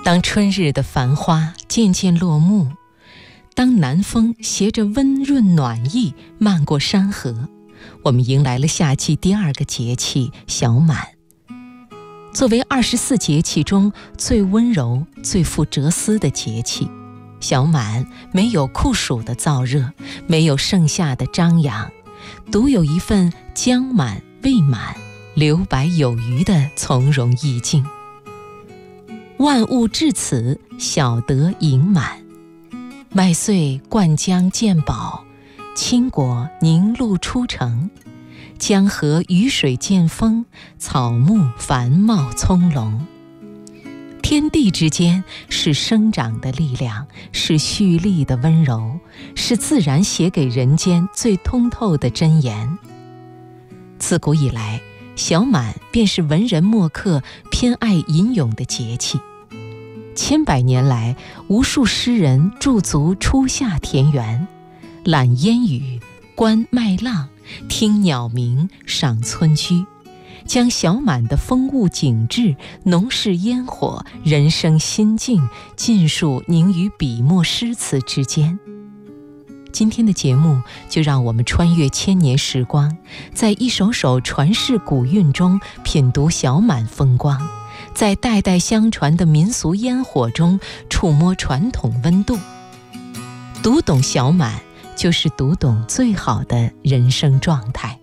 当春日的繁花渐渐落幕，当南风携着温润暖意漫过山河，我们迎来了夏季第二个节气小满。作为24节气中最温柔、最富哲思的节气，小满没有酷暑的燥热，没有盛夏的张扬，独有一份将满未满、留白有余的从容意境。万物至此，小得盈满。麦穗灌浆见饱，青果凝露出城。江河雨水见丰，草木繁茂葱茏。天地之间是生长的力量，是蓄力的温柔，是自然写给人间最通透的箴言。自古以来，小满便是文人墨客偏爱吟咏的节气。千百年来，无数诗人驻足初夏田园，览烟雨，观麦浪，听鸟鸣，赏村居，将小满的风物景致、农事烟火、人生心境尽数凝于笔墨诗词之间。今天的节目就让我们穿越千年时光，在一首首传世古韵中品读小满风光，在代代相传的民俗烟火中触摸传统温度。读懂小满，就是读懂最好的人生状态。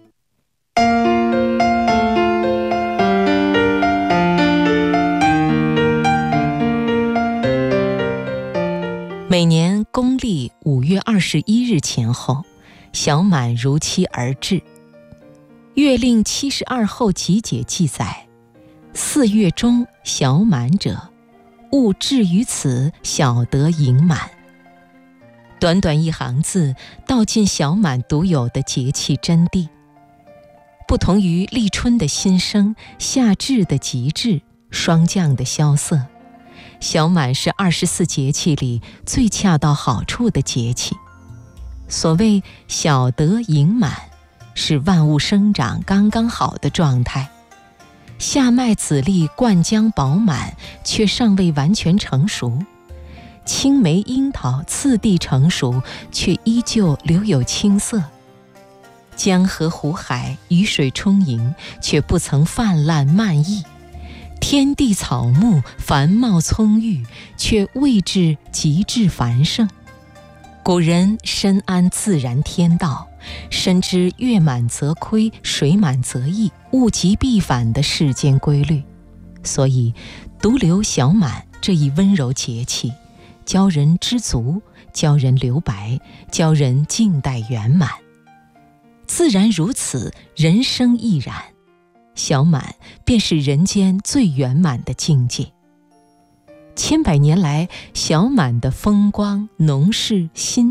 每年公历5月21日前后，小满如期而至。《月令72候集解》记载：4月中小满者，物至于此，小得盈满。短短一行字，道尽小满独有的节气真谛。不同于立春的新生、夏至的极致、霜降的萧瑟，小满是24节气里最恰到好处的节气。所谓小得盈满，是万物生长刚刚好的状态。夏麦子粒灌浆饱满，却尚未完全成熟；青梅樱桃次第成熟，却依旧留有青涩。江河湖海雨水充盈，却不曾泛滥漫溢；天地草木繁茂葱郁，却未至极致繁盛。古人深谙自然天道，深知月满则亏，水满则溢，物极必反的世间规律，所以独留小满这一温柔节气，教人知足，教人留白，教人静待圆满。自然如此，人生亦然。小满便是人间最圆满的境界。千百年来，小满的风光、农事、心